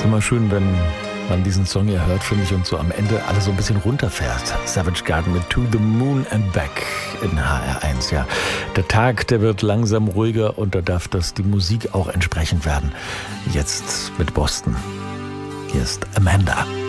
Immer schön, wenn man diesen Song hier hört, finde ich, und so am Ende alles so ein bisschen runterfährt. Savage Garden mit To the Moon and Back in HR1. Ja, der Tag, der wird langsam ruhiger und da darf das die Musik auch entsprechend werden. Jetzt mit Boston. Hier ist Amanda.